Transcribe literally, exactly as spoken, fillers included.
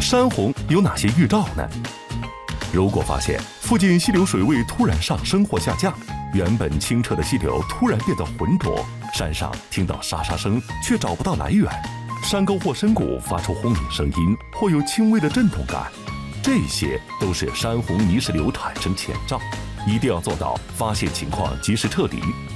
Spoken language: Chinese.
山洪有哪些预兆呢？如果发现附近溪流水位突然上升或下降，原本清澈的溪流突然变得浑浊，山上听到沙沙声却找不到来源，山沟或深谷发出轰鸣声音，或有轻微的震动感，这些都是山洪泥石流产生前兆，一定要做到发现情况及时撤离，